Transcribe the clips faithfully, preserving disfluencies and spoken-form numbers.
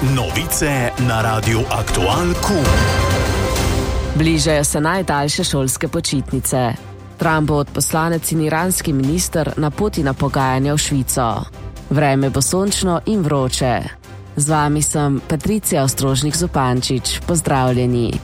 Novice na Radiu Aktual Q. Bližajo se najdaljše šolske počitnice. Trump bo odposlanec in iranski minister na poti na pogajanja v Švico. Vreme bo sončno in vroče. Z vami sem Patricija Ostrožnik-Zupančič. Pozdravljeni.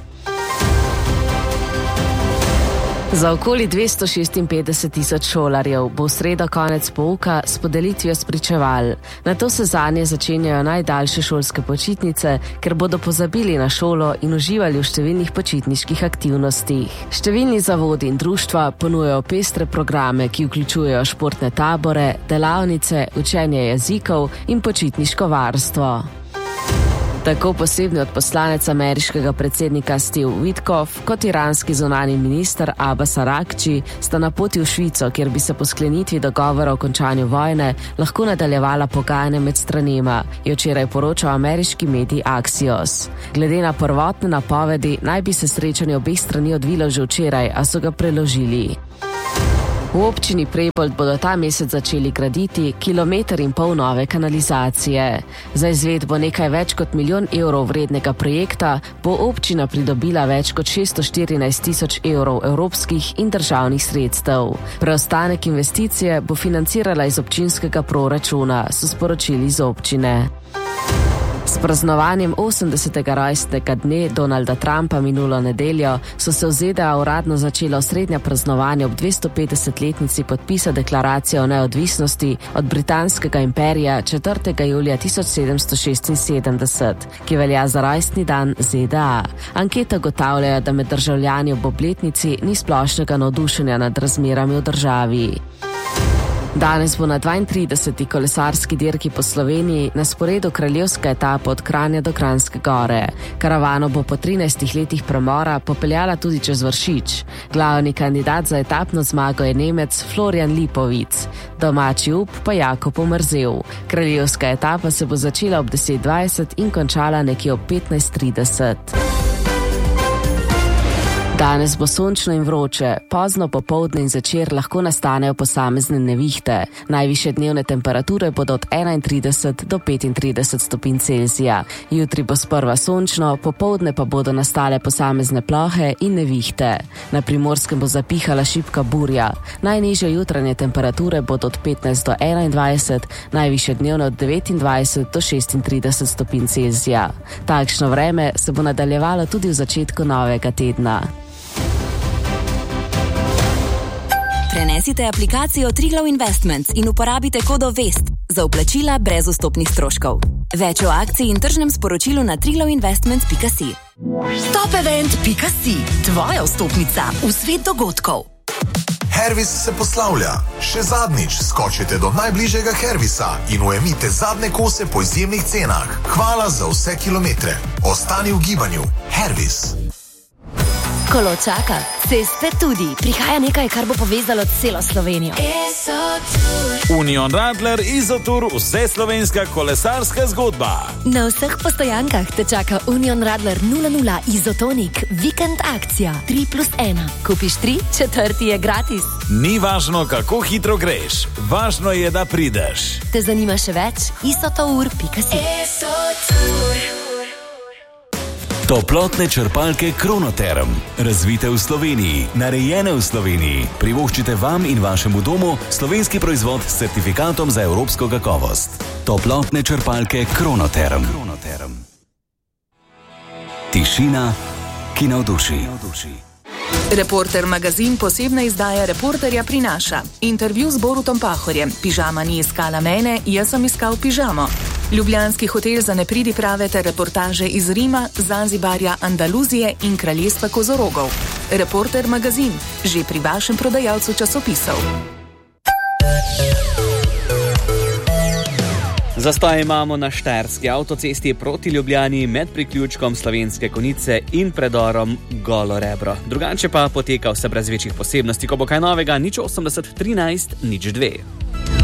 Za okoli dvesto šestinpetdeset tisoč šolarjev bo v sredo konec pouka s podelitvijo spričeval. Nato se zanje začenjajo najdaljše šolske počitnice, ker bodo pozabili na šolo in uživali v številnih počitniških aktivnostih. Številni zavodi in društva ponujajo pestre programe, ki vključujejo športne tabore, delavnice, učenje jezikov in počitniško varstvo. Tako posebni odposlanec ameriškega predsednika Steve Witkoff kot iranski zunanji minister Abbas Araghči sta na poti v Švico, kjer bi se po sklenitvi dogovora o končanju vojne lahko nadaljevala pogajanja med stranema, je včeraj poročal ameriški medij Axios. Glede na prvotne napovedi naj bi se srečanje obeh strani odvilo že včeraj, a so ga preložili. V občini Prebold bodo ta mesec začeli graditi kilometer in pol nove kanalizacije. Za izvedbo nekaj več kot milijon evrov vrednega projekta bo občina pridobila več kot šeststo štirinajst tisoč evrov evropskih in državnih sredstev. Preostanek investicije bo financirala iz občinskega proračuna, so sporočili iz občine. S praznovanjem osemdesetega rojstnega dne Donalda Trumpa minulo nedeljo so se v Z D A uradno začela osrednja praznovanja ob dvestopetdesetletnici podpisa deklaracije o neodvisnosti od britanskega imperija četrtega julija tisoč sedemsto šestinsedemdeset, ki velja za rojstni dan Z D A. Ankete ugotavljajo, da med državljani ob obletnici ni splošnega navdušenja nad razmerami v državi. Danes bo na dvaintrideseti kolesarski dirki po Sloveniji na sporedu kraljevska etapa od Kranja do Kranjske Gore. Karavano bo po trinajstih letih premora popeljala tudi čez Vršič. Glavni kandidat za etapno zmago je Nemec Florian Lipovic, domači up pa Jakob Omerzel. Kraljevska etapa se bo začela ob deset dvajset in končala nekje ob petnajst trideset. Danes bo sončno in vroče, pozno popoldne in zvečer lahko nastanejo posamezne nevihte. Najvišje dnevne temperature bodo od enaintrideset do petintrideset stopinj Celzija. Jutri bo sprva sončno, popoldne pa bodo nastale posamezne plohe in nevihte. Na Primorskem bo zapihala šibka burja. Najnižje jutranje temperature bodo od petnajst do enaindvajset, najvišje dnevne od devetindvajset do šestintrideset stopinj Celzija. Takšno vreme se bo nadaljevalo tudi v začetku novega tedna. Prenesite aplikacijo Triglav Investments in uporabite kodo VEST za vplačila brez vstopnih stroškov. Več o akciji in tržnem sporočilu na triglav investments pika si. Topevent pika si, tvoja vstopnica v svet dogodkov. Hervis se poslavlja. Še zadnjič skočite do najbližjega Hervisa in ujemite zadnje kose po izjemnih cenah. Hvala za vse kilometre. Ostani v gibanju. Hervis. Kolo čaka, ceste tudi. Prihaja nekaj, kar bo povezalo celo Slovenijo. Union Radler Izotur, vse slovenska kolesarska zgodba. Na vseh postojankah te čaka Union Radler nula nula Izotonik, vikend akcija tri plus ena. Kupiš tri, četrti je gratis. Ni važno, kako hitro greš, važno je, da prideš. Te zanima še več? isotour pika si. Toplotne črpalke Kronoterm. Razvite v Sloveniji, narejene v Sloveniji. Privoščite vam in vašemu domu slovenski proizvod s certifikatom za evropsko kakovost. Toplotne črpalke Kronoterm. Kronoterm. Tišina, ki navduši. Reporter magazin posebna izdaja Reporterja prinaša. Intervju z Borutom Pahorjem. Pižama ni iskala mene, jaz sem iskal pižamo. Ljubljanski hotel za nepridiprave ter reportaže iz Rima, Zanzibarja, Andaluzije in kraljestva kozorogov. Reporter magazin, že pri vašem prodajalcu časopisov. Zastoj imamo na Štajerski avtocesti proti Ljubljani med priključkom Slovenske Konjice in predorom Golo Rebro. Drugače pa poteka vse brez večjih posebnosti, ko bo kaj novega, nič osemdeset trinajst nič dve.